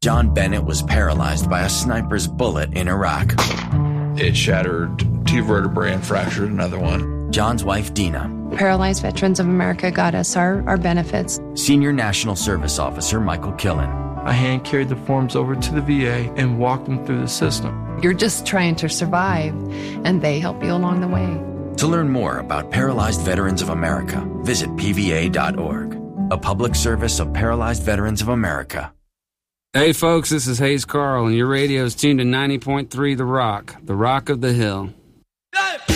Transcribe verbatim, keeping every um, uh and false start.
John Bennett was paralyzed by a sniper's bullet in Iraq. It shattered two vertebrae and fractured another one. John's wife, Dina. Paralyzed Veterans of America got us our, our benefits. Senior National Service Officer Michael Killen. I hand carried the forms over to the V A and walked them through the system. You're just trying to survive, and they help you along the way. To learn more about Paralyzed Veterans of America, visit P V A dot org. A public service of Paralyzed Veterans of America. Hey folks, this is Hayes Carl, and your radio is tuned to ninety point three The Rock, the Rock of the Hill.